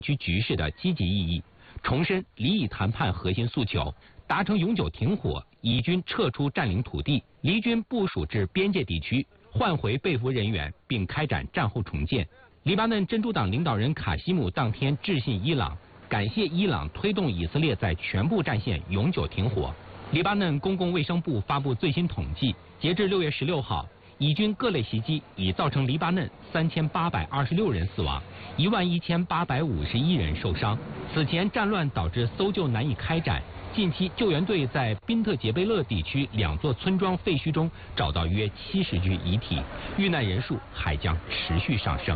区局势的积极意义，重申离异谈判核心诉求，达成永久停火，以军撤出占领土地，离军部署至边界地区，换回被俘人员，并开展战后重建。黎巴嫩真主党领导人卡西姆当天致信伊朗，感谢伊朗推动以色列在全部战线永久停火。黎巴嫩公共卫生部发布最新统计，截至6月16号，以军各类袭击已造成黎巴嫩3826人死亡，11851人受伤。此前战乱导致搜救难以开展，近期救援队在宾特杰贝勒地区2座村庄废墟中找到约70具遗体，遇难人数还将持续上升。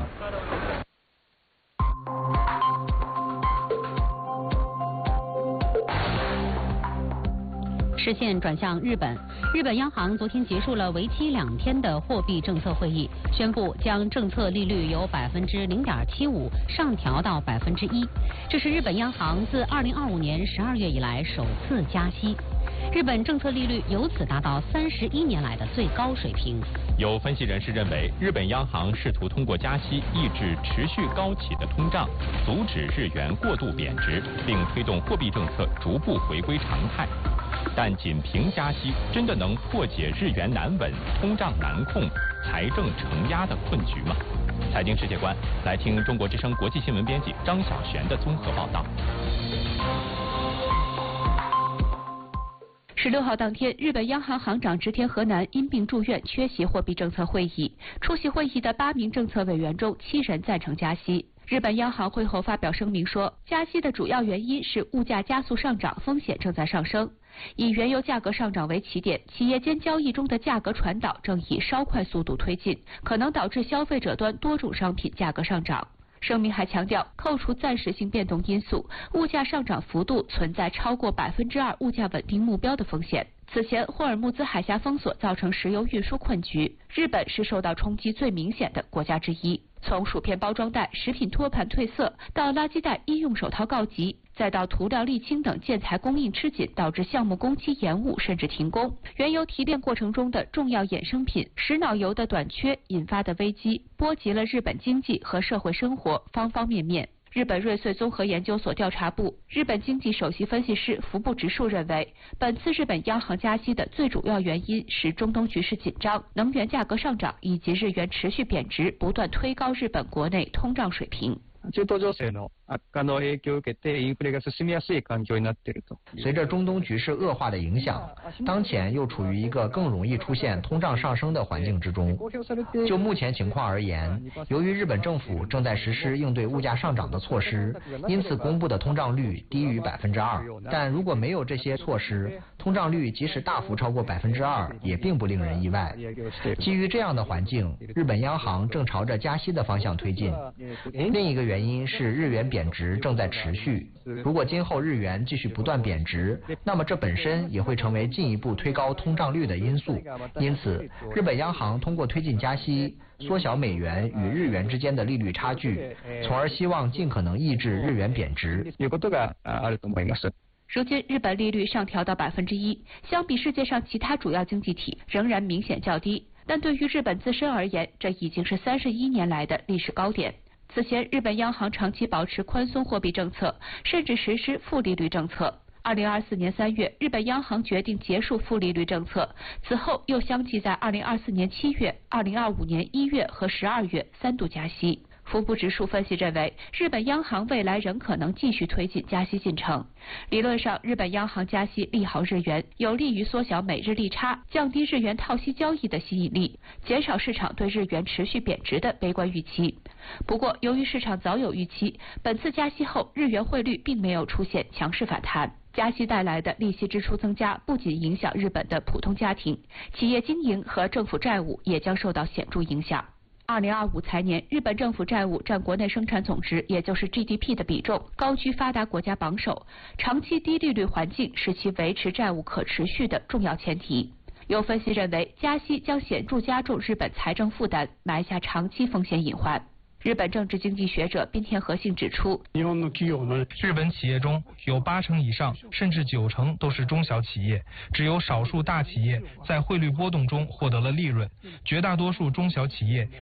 视线转向日本，日本央行昨天结束了为期2天的货币政策会议，宣布将政策利率由0.75%上调到1%，这是日本央行自2025年12月以来首次加息。日本政策利率由此达到31年来的最高水平。 有分析人士认为，日本央行试图通过加息抑制持续高企的通胀，阻止日元过度贬值，并推动货币政策逐步回归常态。但仅凭加息真的能破解日元难稳、通胀难控、财政承压的困局吗？财经世界观，来听中国之声国际新闻编辑张晓璇的综合报道。 16号当天，日本央行行长植田和男因病住院，缺席货币政策会议。出席会议的8名政策委员中，7人赞成加息。日本央行会后发表声明说，加息的主要原因是物价加速上涨，风险正在上升。以原油价格上涨为起点，企业间交易中的价格传导正以稍快速度推进，可能导致消费者端多种商品价格上涨。声明还强调，扣除暂时性变动因素，物价上涨幅度存在超过2%物价稳定目标的风险。此前，霍尔木兹海峡封锁造成石油运输困局，日本是受到冲击最明显的国家之一。从薯片包装袋、食品托盘褪色，到垃圾袋医用手套告急，再到涂料、沥青等建材供应吃紧，导致项目工期延误甚至停工。原油提炼过程中的重要衍生品石脑油的短缺引发的危机，波及了日本经济和社会生活方方面面。日本瑞穗综合研究所调查部日本经济首席分析师服部直树认为，本次日本央行加息的最主要原因是中东局势紧張、能源價格上涨以及日元持续贬值，不断推高日本国内通胀水平。 中東情勢の悪化の影響を受けてインフレが進みやすい環境になっていると。 随着中东局势恶化的影响，当前又处于一个更容易出现通胀上升的环境之中。就目前情况而言，由于日本政府正在实施应对物价上涨的措施，因此公布的通胀率低于2%。但如果没有这些措施，通胀率即使大幅超过2%，也并不令人意外。基于这样的环境，日本央行正朝着加息的方向推进。另一个原因是日元贬值正在持续，如果今后日元继续不断贬值，那么这本身也会成为进一步推高通胀率的因素。因此，日本央行通过推进加息，缩小美元与日元之间的利率差距，从而希望尽可能抑制日元贬值。 如今，日本利率上调到1%，相比世界上其他主要经济体，仍然明显较低。但对于日本自身而言，这已经是31年来的历史高点。此前，日本央行长期保持宽松货币政策，甚至实施负利率政策。2024年3月，日本央行决定结束负利率政策，此后又相继在2024年7月、2025年1月和12月3度加息。服部直树分析认为，日本央行未来仍可能继续推进加息进程。理论上，日本央行加息利好日元，有利于缩小美日利差，降低日元套息交易的吸引力，减少市场对日元持续贬值的悲观预期。不过，由于市场早有预期，本次加息后日元汇率并没有出现强势反弹。加息带来的利息支出增加，不仅影响日本的普通家庭，企业经营和政府债务也将受到显著影响。2025财年，日本政府债务占国内生产总值，也就是 GDP 的比重，高居发达国家榜首。长期低利率环境是其维持债务可持续的重要前提。有分析认为，加息将显著加重日本财政负担，埋下长期风险隐患。日本政治经济学者滨田和信指出， 日本企业中有80%以上甚至90%都是中小企业，只有少数大企业在汇率波动中获得了利润，绝大多数中小企业